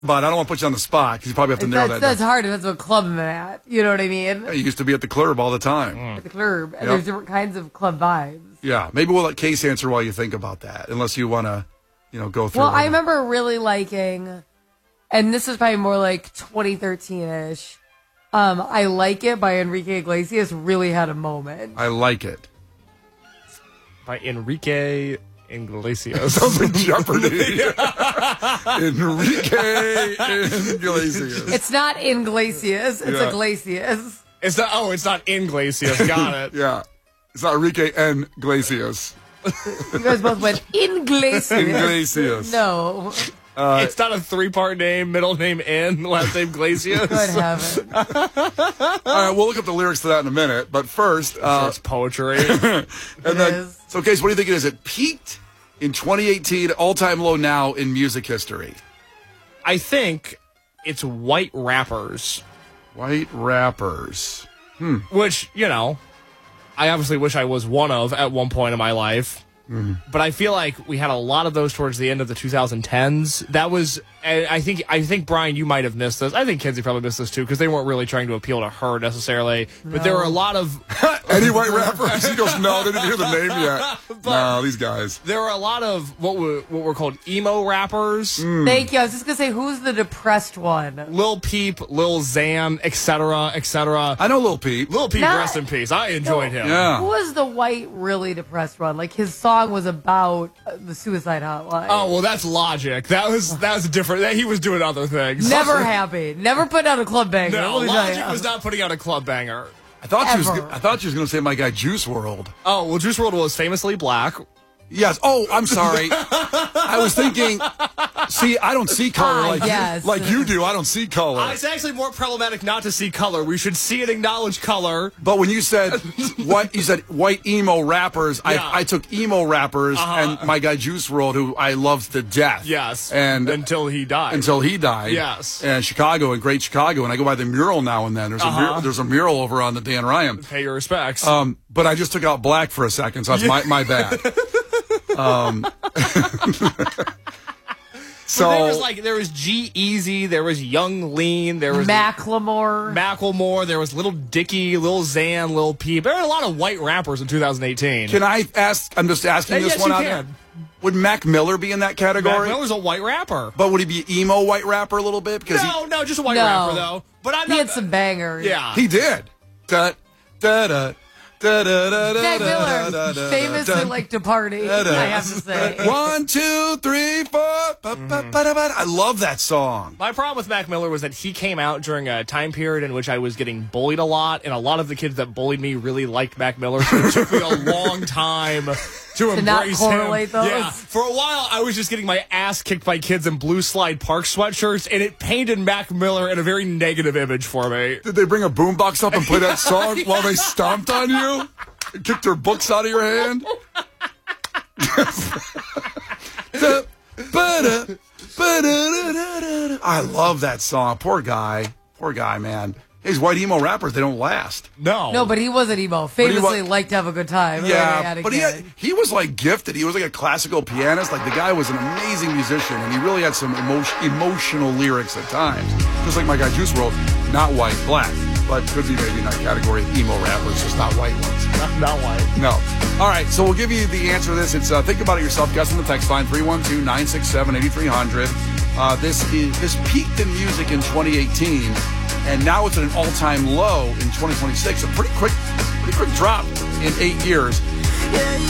but I don't want to put you on the spot because you probably have to narrow that down. That's hard. That's what club I'm at. You know what I mean? You used to be at the club all the time. At the club. And there's different kinds of club vibes. Yeah, maybe we'll let Case answer while you think about that, unless you want to, go through. Well, I remember really liking, and this is probably more like 2013-ish, I Like It by Enrique Iglesias really had a moment. I Like It. By Enrique Iglesias. Sounds like Jeopardy. Enrique Iglesias. It's not Iglesias, it's Iglesias. It's not Iglesias. Got it. Yeah. It's not Enrique and Iglesias. You guys both went Iglesias. Iglesias. No. It's not a 3-part name, middle name N, last name Iglesias. Good heaven. All right, we'll look up the lyrics to that in a minute. But first, it's poetry. So, Case, what do you think it is? It peaked in 2018, all-time low now in music history. I think it's white rappers. White rappers. Which, I obviously wish I was one of at one point in my life. But I feel like we had a lot of those towards the end of the 2010s. That was, I think Brian, you might have missed this. I think Kenzie probably missed this too because they weren't really trying to appeal to her necessarily. No. But there were a lot of any white rappers. He goes, no, they didn't hear the name yet. No, these guys. There were a lot of what were called emo rappers. Thank you. I was just gonna say, who's the depressed one? Lil Peep, Lil Xan, etc., etc. I know Lil Peep. Lil Peep, rest in peace. I enjoyed him. Yeah. Who was the white really depressed one? Like his song was about the suicide hotline. Oh well, that's Logic. That was different. He was doing other things. Never happy. Never put out a club banger. No, Logic was not putting out a club banger. I thought she was going to say my guy Juice WRLD. Oh well, Juice WRLD was famously black. Yes. Oh, I'm sorry. I was thinking. See, I don't see color like you do. I don't see color. It's actually more problematic not to see color. We should see and acknowledge color. But when you said white emo rappers, I took emo rappers and my guy Juice WRLD, who I loved to death. Yes. And until he died. Yes. And Chicago and Great Chicago, and I go by the mural now and then. There's a mural over on the Dan Ryan. Pay your respects. But I just took out black for a second, so that's my bad. So there was G-Eazy, there was Young Lean, there was Macklemore, there was Lil Dicky, Lil Xan, Lil Peep. There were a lot of white rappers in 2018. Can I ask? I'm just asking this one out there. Would Mac Miller be in that category? Mac Miller's a white rapper. But would he be emo white rapper a little bit? Because no, just a white rapper though. But he had some bangers. Yeah, he did. Da da da. Mac Miller, famously like to party, I have to say. 1, 2, 3, 4. I love that song. My problem with Mac Miller was that he came out during a time period in which I was getting bullied a lot, and a lot of the kids that bullied me really liked Mac Miller, so it took me a long time to embrace not correlate him. Those. Yeah, for a while I was just getting my ass kicked by kids in Blue Slide Park sweatshirts, and it painted Mac Miller in a very negative image for me. Did they bring a boombox up and play that song while they stomped on you? And kicked their books out of your hand? I love that song. Poor guy, man. These white emo rappers, they don't last. No, but he wasn't emo. Famously liked to have a good time. Yeah, but he was like gifted. He was like a classical pianist. Like the guy was an amazing musician, and he really had some emotional lyrics at times. Just like my guy Juice WRLD, not white, black, but could be maybe in that category of emo rappers, just not white ones. Not white. No. All right, so we'll give you the answer to this. It's think about it yourself. Guess on the text line 312-967-8300. This peaked in music in 2018. And now it's at an all-time low in 2026. A pretty quick drop in 8 years.